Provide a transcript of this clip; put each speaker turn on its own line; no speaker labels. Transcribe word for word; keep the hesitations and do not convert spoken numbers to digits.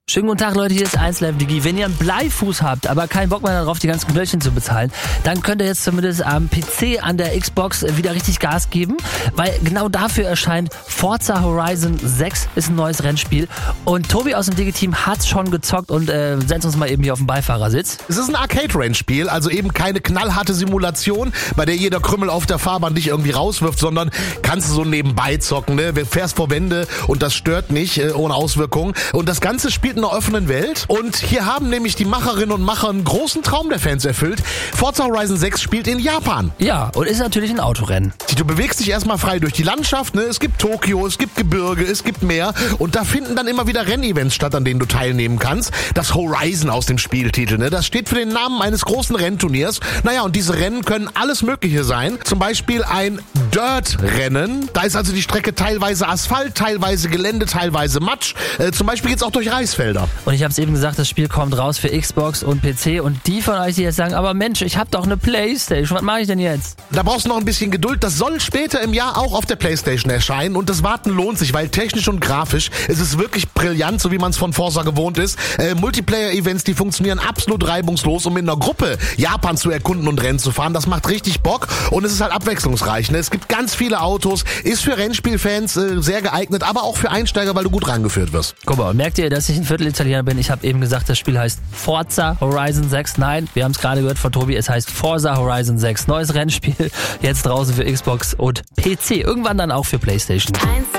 Schönen guten Tag, Leute, hier ist eins Live Digi. Wenn ihr einen Bleifuß habt, aber keinen Bock mehr darauf, die ganzen Knöllchen zu bezahlen, dann könnt ihr jetzt zumindest am P C an der Xbox wieder richtig Gas geben, weil genau dafür erscheint Forza Horizon sechs, ist ein neues Rennspiel. Und Tobi aus dem Digi-Team hat's schon gezockt und äh, setzt uns mal eben hier auf den Beifahrersitz.
Es ist ein Arcade-Rennspiel, also eben keine knallharte Simulation, bei der jeder Krümmel auf der Fahrbahn dich irgendwie rauswirft, sondern kannst du so nebenbei zocken, ne? Fährst vor Wände und das stört nicht, äh, ohne Auswirkungen. Und das Ganze spielt in einer offenen Welt. Und hier haben nämlich die Macherinnen und Macher einen großen Traum der Fans erfüllt. Forza Horizon sechs spielt in Japan.
Ja, und ist natürlich ein Autorennen.
Du bewegst dich erstmal frei durch die Landschaft, ne? Es gibt Tokio, es gibt Gebirge, es gibt Meer und da finden dann immer wieder Rennevents statt, an denen du teilnehmen kannst. Das Horizon aus dem Spieltitel, ne? Das steht für den Namen eines großen Rennturniers. Naja, und diese Rennen können alles Mögliche sein. Zum Beispiel ein Dirt-Rennen. Da ist also die Strecke teilweise Asphalt, teilweise Gelände, teilweise Matsch. Äh, zum Beispiel geht's auch durch Reisfelder.
Und ich habe es eben gesagt, das Spiel kommt raus für Xbox und P C. Und die von euch, die jetzt sagen, aber Mensch, ich habe doch eine Playstation, was mache ich denn jetzt?
Da brauchst du noch ein bisschen Geduld. Das soll später im Jahr auch auf der Playstation erscheinen. Und das Warten lohnt sich, weil technisch und grafisch ist es wirklich brillant, so wie man es von Forza gewohnt ist. Äh, Multiplayer-Events, die funktionieren absolut reibungslos, um in einer Gruppe Japan zu erkunden und Rennen zu fahren. Das macht richtig Bock und es ist halt abwechslungsreich. Ne? Es gibt ganz viele Autos, ist für Rennspielfans äh, sehr geeignet, aber auch für Einsteiger, weil du gut rangeführt wirst.
Guck mal, merkt ihr, dass ich ein Viertel Italiener bin? Ich habe eben gesagt, das Spiel heißt Forza Horizon sechs. Nein, wir haben es gerade gehört von Tobi, es heißt Forza Horizon sechs. Neues Rennspiel, jetzt draußen für Xbox und P C. Irgendwann dann auch für PlayStation.